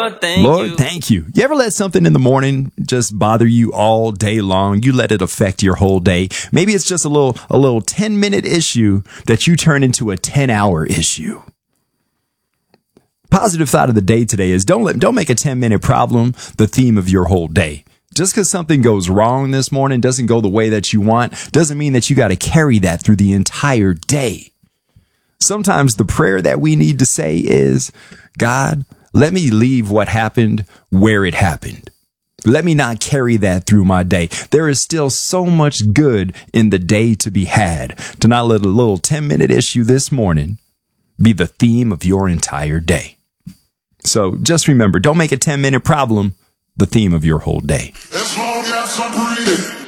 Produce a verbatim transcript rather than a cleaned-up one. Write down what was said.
Lord, thank Lord, you. thank you. You ever let something in the morning just bother you all day long? You let it affect your whole day. Maybe it's just a little, a little ten minute issue that you turn into a ten hour issue. Positive thought of the day today is don't let, don't make a ten minute problem the theme of your whole day. Just because something goes wrong this morning, doesn't go the way that you want, doesn't mean that you got to carry that through the entire day. Sometimes the prayer that we need to say is, God, let me leave what happened where it happened. Let me not carry that through my day. There is still so much good in the day to be had. To not let a little ten minute issue this morning be the theme of your entire day. So just remember, don't make a ten minute problem the theme of your whole day. As long as I'm breathing.